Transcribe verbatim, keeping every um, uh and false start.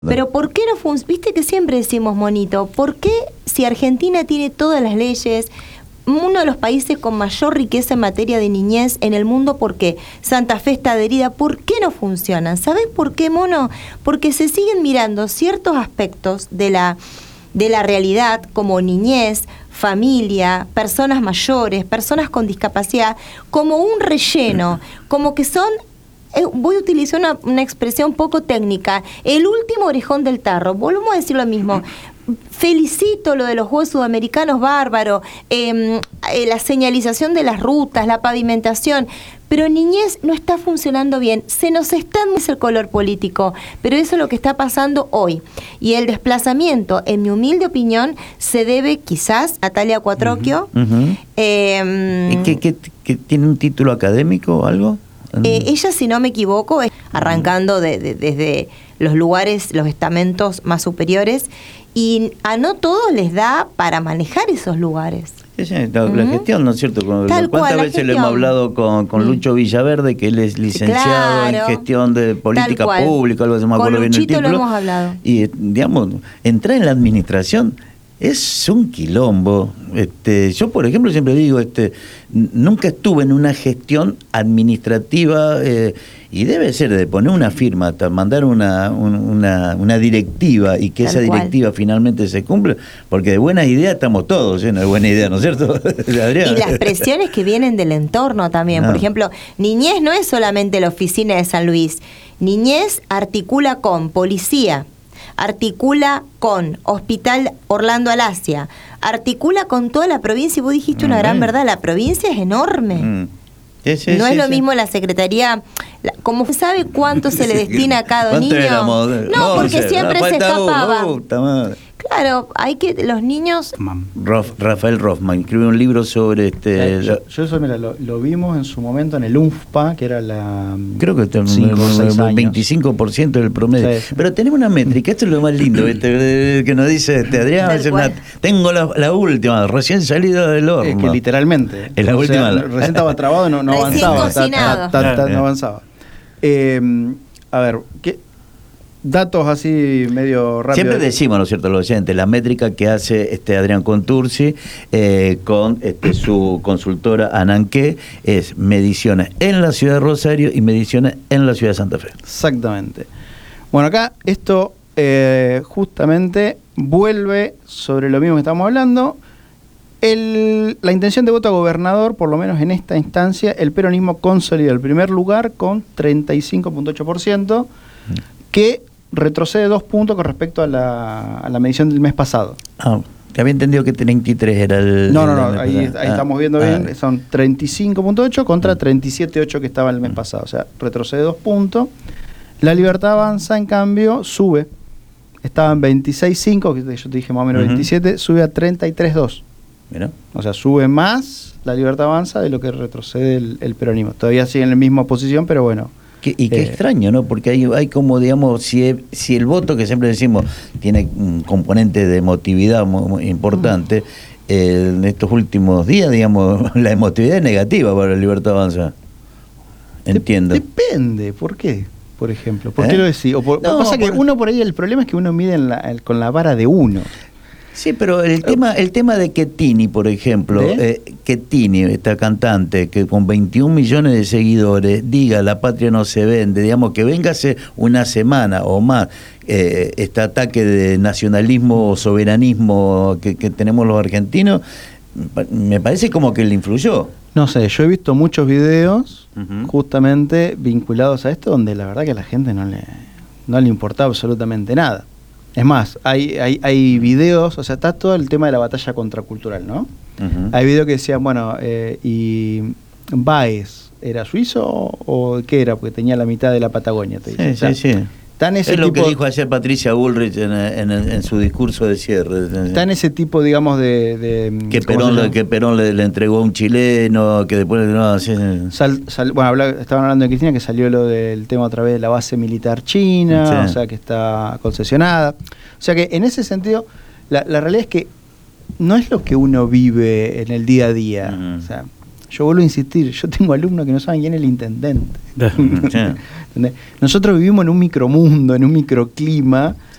Pero ¿por qué no funciona? Viste que siempre decimos, Monito, ¿por qué si Argentina tiene todas las leyes, uno de los países con mayor riqueza en materia de niñez en el mundo, porque Santa Fe está adherida, ¿por qué no funcionan? ¿Sabés por qué, Mono? Porque se siguen mirando ciertos aspectos de la, de la realidad, como niñez, familia, personas mayores, personas con discapacidad, como un relleno, como que son... Voy a utilizar una, una expresión poco técnica, el último orejón del tarro. Volvemos a decir lo mismo. Felicito lo de los Juegos Sudamericanos, bárbaro, eh, eh, la señalización de las rutas, la pavimentación, pero niñez no está funcionando bien. Se nos está dando el color político, pero eso es lo que está pasando hoy. Y el desplazamiento, en mi humilde opinión, se debe quizás a Natalia Cuatrocchio. Uh-huh, uh-huh. eh, ¿Qué, qué, qué, ¿Tiene un título académico o algo? Eh, ella, si no me equivoco, arrancando de, de, desde los lugares, los estamentos más superiores, y a no todos les da para manejar esos lugares. Sí, sí, la, uh-huh. la gestión, ¿no es cierto? Con, Tal ¿Cuántas cual, veces le hemos hablado con, con Lucho Villaverde, que él es licenciado claro, en gestión de política pública, algo así, me acuerdo bien el título? Lo hemos hablado. Y, digamos, entrar en la administración es un quilombo. Este, yo, por ejemplo, siempre digo, este, nunca estuve en una gestión administrativa eh, y debe ser de poner una firma, mandar una, una, una directiva y que Tal esa directiva cual. finalmente se cumpla, porque de buenas ideas estamos todos llenos de buena idea, ¿no es cierto? Y las presiones que vienen del entorno también. No. Por ejemplo, Niñez no es solamente la oficina de San Luis. Niñez articula con policía, articula con Hospital Orlando Alasia, articula con toda la provincia, y vos dijiste una mm, gran verdad, la provincia es enorme. Mm. Sí, sí, no sí, es lo sí. mismo la secretaría, la, como sabe cuánto se le destina a cada niño. Éramos? No, porque no, siempre se escapaba. Uh, uh, Claro, hay que los niños. Rof, Rafael Rothman escribió un libro sobre este. Yo, yo eso mira, lo, lo vimos en su momento en el U N F P A, que era la. Creo que el veinticinco por ciento del promedio. Sí, sí. Pero tenemos una métrica, esto es lo más lindo, este, que nos dice este Adrián. Una, tengo la, la última, recién salida del horno. Es que literalmente. Es la o última. Sea, recién estaba trabado y no, no avanzaba. Ta, ta, ta, ta, no avanzaba. Eh, a ver, ¿qué? Datos así medio rápidos. Siempre decimos, ¿no es cierto?, los oyentes, la métrica que hace este Adrián Contursi eh, con este, su consultora Ananqué es mediciones en la ciudad de Rosario y mediciones en la ciudad de Santa Fe. Exactamente. Bueno, acá esto eh, justamente vuelve sobre lo mismo que estamos hablando. El, la intención de voto a gobernador, por lo menos en esta instancia, el peronismo consolida el primer lugar con treinta y cinco punto ocho por ciento, que retrocede dos puntos con respecto a la, a la medición del mes pasado. Ah, que había entendido que treinta y tres era el... No, no, el no, ahí, ahí ah, estamos viendo ah, bien, son treinta y cinco punto ocho contra treinta y siete punto ocho que estaba el mes pasado, o sea, retrocede dos puntos. La Libertad Avanza, en cambio, sube, estaba en veintiséis punto cinco, que yo te dije más o menos uh-huh. veintisiete, sube a treinta y tres punto dos. Mira. O sea, sube más la Libertad Avanza de lo que retrocede el, el peronismo. Todavía sigue en la misma posición, pero bueno... Que, y qué eh, extraño, ¿no? Porque hay, hay como, digamos, si, si el voto, que siempre decimos, tiene un componente de emotividad muy, muy importante, eh, en estos últimos días, digamos, la emotividad es negativa para la Libertad Avanza. Entiendo. Depende, ¿por qué? Por ejemplo, ¿por ¿Eh? qué lo decís? O por, no, pasa por... que uno por ahí, el problema es que uno mide en la, el, con la vara de uno. Sí, pero el tema el tema de Chettini, por ejemplo, eh, Chettini, esta cantante que con veintiún millones de seguidores diga la patria no se vende, digamos que venga hace una semana o más eh, este ataque de nacionalismo o soberanismo que, que tenemos los argentinos, me parece como que le influyó. No sé, yo he visto muchos videos uh-huh. justamente vinculados a esto donde la verdad que a la gente no le, no le importaba absolutamente nada. Es más, hay, hay, hay videos, o sea, está todo el tema de la batalla contracultural, ¿no? Uh-huh. Hay videos que decían, bueno, eh, ¿y Baez era suizo o, o qué era? Porque tenía la mitad de la Patagonia, te dice. Sí, o sea, sí, sí. Ese es lo tipo, que dijo ayer Patricia Bullrich en, en, en su discurso de cierre. Está en ese tipo, digamos, de... de que Perón, le, que Perón le, le entregó a un chileno, que después... No, sí, sal, sal, bueno, habla, estaban hablando de Cristina, que salió lo del tema a través de la base militar china, sí. O sea, que está concesionada. O sea que en ese sentido, la, la realidad es que no es lo que uno vive en el día a día. Uh-huh. O sea, Yo vuelvo a insistir, yo tengo alumnos que no saben quién es el intendente. Sí. ¿Entendés? Nosotros vivimos en un micromundo, en un microclima,